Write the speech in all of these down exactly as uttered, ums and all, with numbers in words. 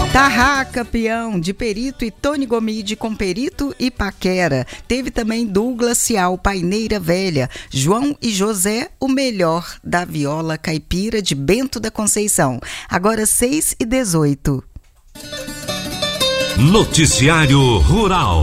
Tarraca, peão, de Perito e Tony Gomide com Perito e Paquera. Teve também Douglas Cial, Paineira Velha. João e José, o melhor da viola caipira de Bento da Conceição. Agora seis e dezoito. Noticiário Rural.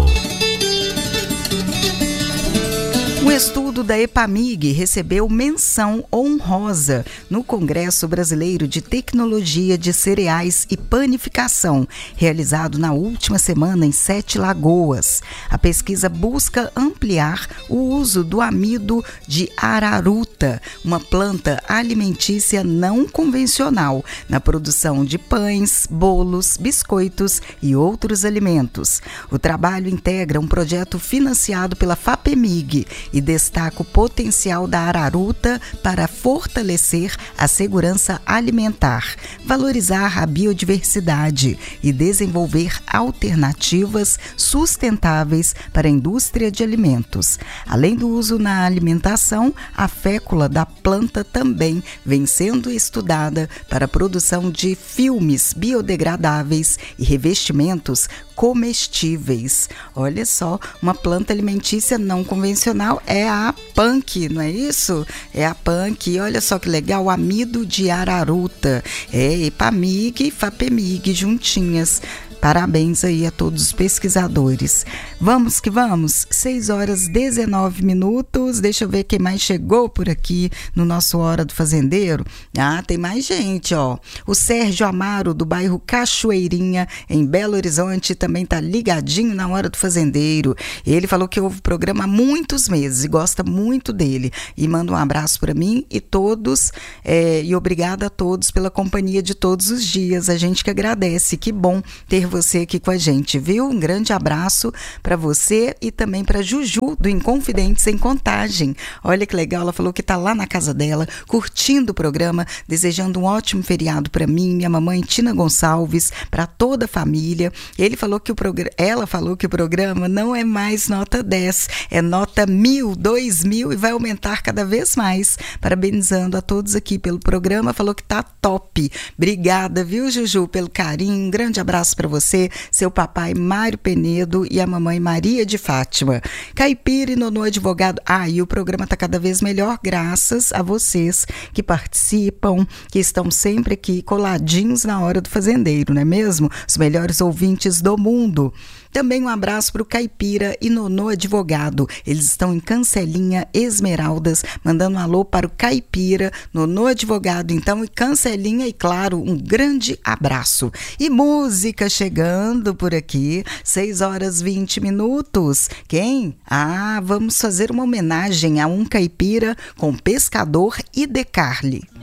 Um estudo da EPAMIG recebeu menção honrosa no Congresso Brasileiro de Tecnologia de Cereais e Panificação, realizado na última semana em Sete Lagoas. A pesquisa busca ampliar o uso do amido de araruta, uma planta alimentícia não convencional, na produção de pães, bolos, biscoitos e outros alimentos. O trabalho integra um projeto financiado pela FAPEMIG e destaca o potencial da araruta para fortalecer a segurança alimentar, valorizar a biodiversidade e desenvolver alternativas sustentáveis para a indústria de alimentos. Além do uso na alimentação, a fécula da planta também vem sendo estudada para a produção de filmes biodegradáveis e revestimentos comestíveis. Olha só, uma planta alimentícia não convencional é a punk, não é isso? É a punk. Olha só que legal, o amido de araruta. É EPAMIG e FAPEMIG juntinhas. Parabéns aí a todos os pesquisadores. Vamos que vamos, seis horas e dezenove minutos. Deixa eu ver quem mais chegou por aqui no nosso Hora do Fazendeiro. Ah, tem mais gente, ó. O Sérgio Amaro, do bairro Cachoeirinha, em Belo Horizonte, também tá ligadinho na Hora do Fazendeiro. Ele falou que ouve o programa há muitos meses e gosta muito dele. E manda um abraço para mim e todos, é, e obrigada a todos pela companhia de todos os dias. A gente que agradece. Que bom ter você aqui com a gente, viu? Um grande abraço para você e também para Juju, do Inconfidentes em Contagem. Olha que legal, ela falou que tá lá na casa dela, curtindo o programa, desejando um ótimo feriado para mim, minha mamãe Tina Gonçalves, para toda a família. Ele falou que o programa, ela falou que o programa não é mais nota dez, é nota mil, dois mil e vai aumentar cada vez mais. Parabenizando a todos aqui pelo programa, falou que tá top. Obrigada, viu, Juju, pelo carinho. Um grande abraço para você. Você, seu papai Mário Penedo e a mamãe Maria de Fátima. Caipira e Nonô Advogado. Ah, e o programa está cada vez melhor graças a vocês que participam, que estão sempre aqui coladinhos na Hora do Fazendeiro, não é mesmo? Os melhores ouvintes do mundo. Também um abraço para o Caipira e Nonô Advogado. Eles estão em Cancelinha, Esmeraldas, mandando um alô para o Caipira, Nonô Advogado, então, e Cancelinha, e claro, um grande abraço. E música chegando por aqui, seis horas e vinte minutos. Quem? Ah, vamos fazer uma homenagem a um caipira com Pescador e Decarli.